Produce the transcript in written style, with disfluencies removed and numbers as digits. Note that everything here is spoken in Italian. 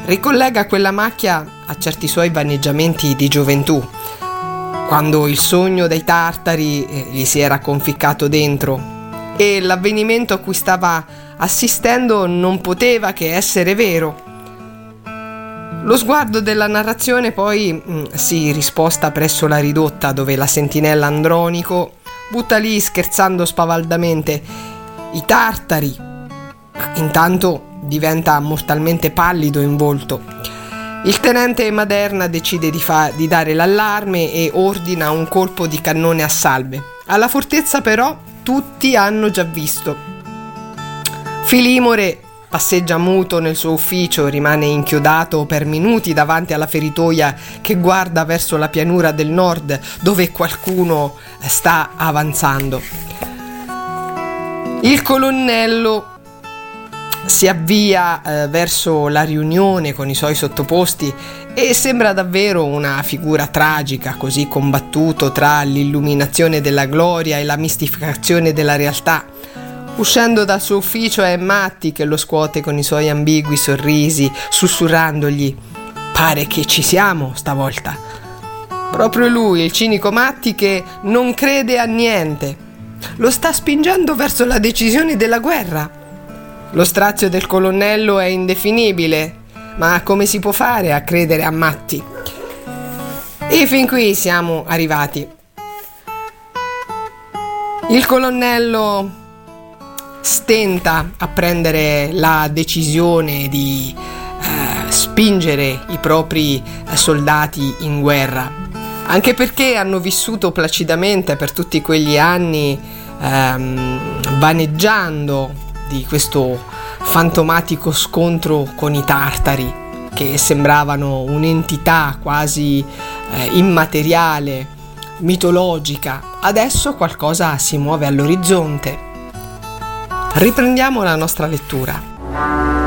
ricollega quella macchia a certi suoi vaneggiamenti di gioventù, quando il sogno dei tartari gli si era conficcato dentro e l'avvenimento a cui stava assistendo non poteva che essere vero. Lo sguardo della narrazione poi si risposta presso la ridotta, dove la sentinella Andronico butta lì, scherzando spavaldamente, i tartari. Intanto diventa mortalmente pallido in volto. Il tenente Maderna decide di dare l'allarme e ordina un colpo di cannone a salve. Alla fortezza però tutti hanno già visto. Filimore passeggia muto nel suo ufficio, rimane inchiodato per minuti davanti alla feritoia che guarda verso la pianura del nord, dove qualcuno sta avanzando. Il colonnello si avvia verso la riunione con i suoi sottoposti e sembra davvero una figura tragica, così combattuto tra l'illuminazione della gloria e la mistificazione della realtà. Uscendo dal suo ufficio è Matti che lo scuote con i suoi ambigui sorrisi, sussurrandogli: «Pare che ci siamo stavolta». Proprio lui, il cinico Matti, che non crede a niente. Lo sta spingendo verso la decisione della guerra. Lo strazio del colonnello è indefinibile, ma come si può fare a credere a Matti? E fin qui siamo arrivati. Il colonnello stenta a prendere la decisione di spingere i propri soldati in guerra, anche perché hanno vissuto placidamente per tutti quegli anni vaneggiando di questo fantomatico scontro con i tartari, che sembravano un'entità quasi immateriale, mitologica. Adesso qualcosa si muove all'orizzonte. Riprendiamo la nostra lettura.